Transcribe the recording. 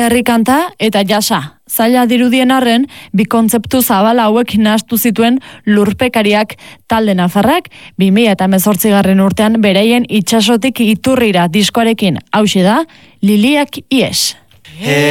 Herrikanta eta jasa. Zaila dirudien arren, bi kontzeptu zabala hauek nahastu zituen lurpekariak talde nafarrak, 2018 urtean bereien itsasotik iturrira diskoarekin. Hauxe da, Liliak ies.